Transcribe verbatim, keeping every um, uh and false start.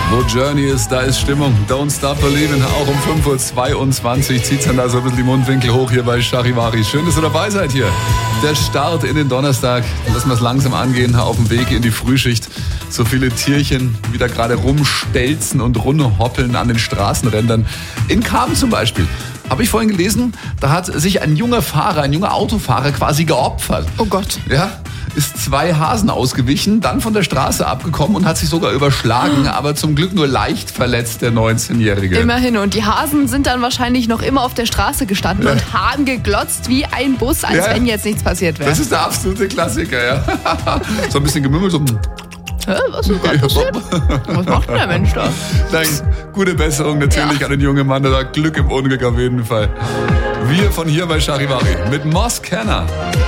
Wo Journey ist, da ist Stimmung. Don't Stop Believin'. Auch um fünf Uhr zweiundzwanzig zieht dann da so ein bisschen die Mundwinkel hoch hier bei Charivari. Schön, dass ihr dabei seid hier. Der Start in den Donnerstag. Lassen wir es langsam angehen auf dem Weg in die Frühschicht. So viele Tierchen wieder gerade rumstelzen und rumhoppeln an den Straßenrändern. In Kamen zum Beispiel. Habe ich vorhin gelesen, da hat sich ein junger Fahrer, ein junger Autofahrer quasi geopfert. Oh Gott. Ja, ist zwei Hasen ausgewichen, dann von der Straße abgekommen und hat sich sogar überschlagen, aber zum Glück nur leicht verletzt, der neunzehnjährige. Immerhin. Und die Hasen sind dann wahrscheinlich noch immer auf der Straße gestanden ja. und haben geglotzt wie ein Bus, als ja. wenn jetzt nichts passiert wäre. Das ist der absolute Klassiker, ja. So ein bisschen gemümmelt, so... Hä, was ist gerade passiert? Was macht denn der Mensch da? Nein, gute Besserung natürlich ja. an den jungen Mann, der sagt Glück im Unglück auf jeden Fall. Wir von hier bei Charivari mit Moss Kenner.